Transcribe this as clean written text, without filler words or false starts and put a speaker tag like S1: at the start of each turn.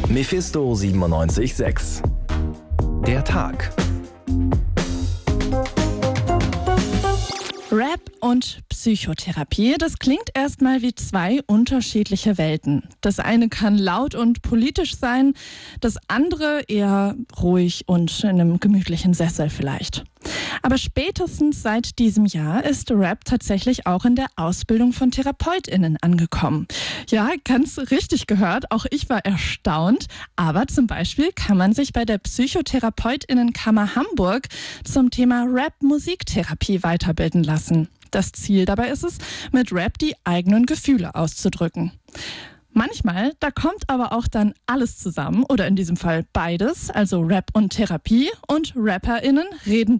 S1: Mephisto 97.6. Der Tag.
S2: Rap und Psychotherapie, das klingt erstmal wie zwei unterschiedliche Welten. Das eine kann laut und politisch sein, das andere eher ruhig und in einem gemütlichen Sessel vielleicht. Aber spätestens seit diesem Jahr ist Rap tatsächlich auch in der Ausbildung von TherapeutInnen angekommen. Ja, ganz richtig gehört, auch ich war erstaunt. Aber zum Beispiel kann man sich bei der PsychotherapeutInnenkammer Hamburg zum Thema Rap-Musiktherapie weiterbilden lassen. Das Ziel dabei ist es, mit Rap die eigenen Gefühle auszudrücken. Manchmal, da kommt aber auch dann alles zusammen oder in diesem Fall beides, also Rap und Therapie, und RapperInnen reden